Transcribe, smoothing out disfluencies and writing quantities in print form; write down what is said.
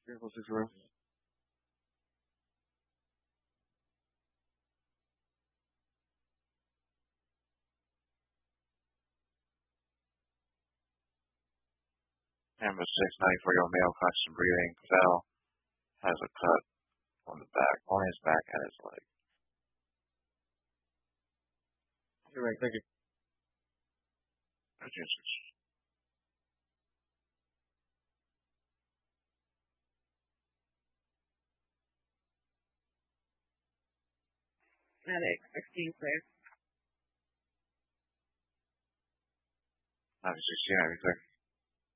Vehicle 6 row. Number 694-year-old male, conscious breathing, fell, has a cut on the back, on his back and his leg. You're right, thank you. Medic, 16, clear. 916,